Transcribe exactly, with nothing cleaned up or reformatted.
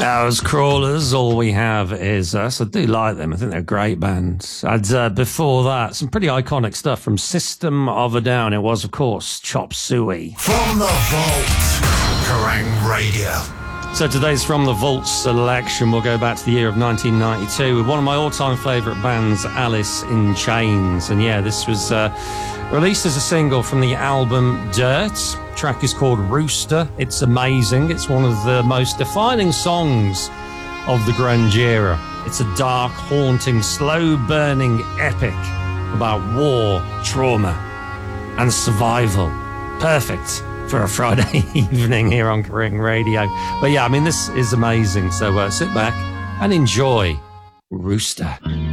Ours Crawlers, All We Have Is Us. I do like them. I think they're a great band. And uh, before that, some pretty iconic stuff from System of a Down. It was, of course, Chop Suey. From the Vault, Kerrang Radio. So today's From the Vault selection. We'll go back to the year of nineteen ninety-two with one of my all-time favourite bands, Alice in Chains. And yeah, this was uh, released as a single from the album Dirt. The track is called Rooster. It's amazing. It's one of the most defining songs of the grunge era. It's a dark, haunting, slow-burning epic about war, trauma, and survival. Perfect for a Friday evening here on Kerrang Radio. But yeah, I mean, this is amazing. So uh, sit back and enjoy Rooster.